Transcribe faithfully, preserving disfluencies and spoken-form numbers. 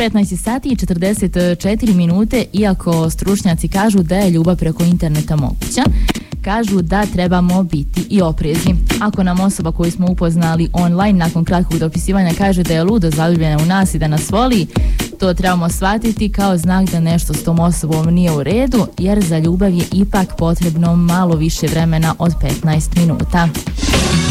petnaest sati i četrdeset četiri minute, iako stručnjaci kažu da je ljubav preko interneta moguća, kažu da trebamo biti i oprezni. Ako nam osoba koju smo upoznali online nakon kratkog dopisivanja kaže da je ludo zaljubljena u nas i da nas voli, to trebamo shvatiti kao znak da nešto s tom osobom nije u redu, jer za ljubav je ipak potrebno malo više vremena od petnaest minuta.